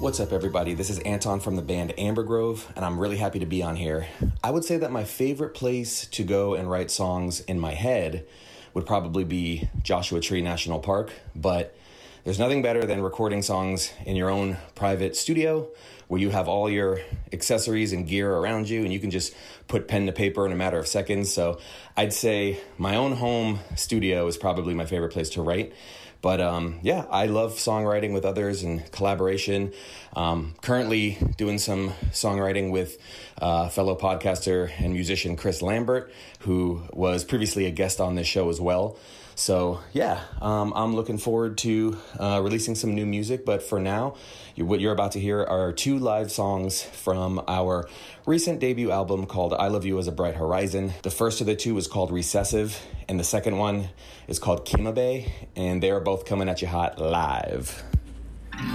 What's up, everybody? This is Anton from the band Amber Grove, and I'm really happy to be on here. I would say that my favorite place to go and write songs in my head would probably be Joshua Tree National Park, but there's nothing better than recording songs in your own private studio where you have all your accessories and gear around you and you can just put pen to paper in a matter of seconds. So I'd say my own home studio is probably my favorite place to write. But yeah, I love songwriting with others and collaboration. Currently doing some songwriting with fellow podcaster and musician Chris Lambert, who was previously a guest on this show as well. So yeah, I'm looking forward to releasing some new music. But for now, what you're about to hear are 2 live songs from our recent debut album called I Love You as a Bright Horizon. The first of the 2 is called Recessive, and the second one is called Kimabe, and they are both coming at you hot live.